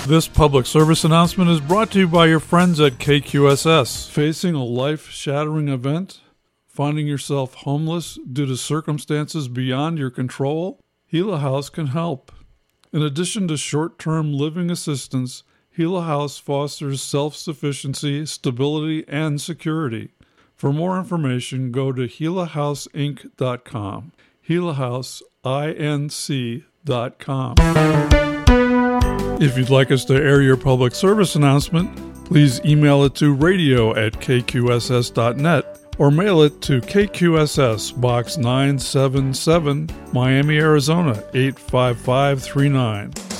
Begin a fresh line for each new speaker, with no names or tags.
This public service announcement is brought to you by your friends at KQSS. Facing a life-shattering event? Finding yourself homeless due to circumstances beyond your control? Gila House can help. In addition to short-term living assistance, Gila House fosters self-sufficiency, stability, and security. For more information, go to GilaHouseInc.com. GilaHouseInc.com. If you'd like us to air your public service announcement, please email it to radio@kqss.net or mail it to KQSS, Box 977, Miami, Arizona, 85539.